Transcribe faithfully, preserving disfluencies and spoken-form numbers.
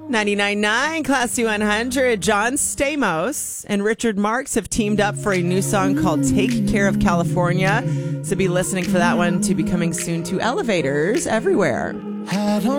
ninety-nine point nine Classy one hundred. John Stamos and Richard Marx have teamed up for a new song called Take Care of California. So be listening for that one to be coming soon to elevators everywhere.